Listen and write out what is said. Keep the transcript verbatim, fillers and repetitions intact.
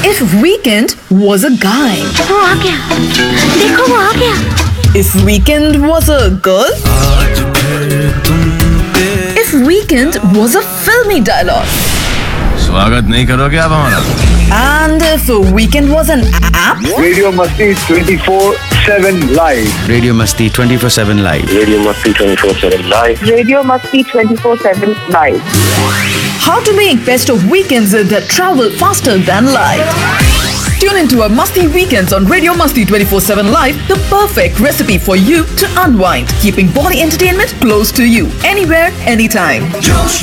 If weekend was a guy, वो आ गया, देखो वो आ गया. if weekend was a girl, आज फिर तुम पे if weekend was a filmy dialogue, स्वागत नहीं करोगे आप हमारा? and if weekend was an app, Radio Masti twenty-four seven live. Radio Masti twenty-four seven live. Radio Masti twenty-four seven live. Radio Masti twenty-four seven live. how to make best of weekends that travel faster than light. Tune into our Masti Weekends on Radio Masti twenty-four seven Live, the perfect recipe for you to unwind, keeping body entertainment close to you, anywhere, anytime.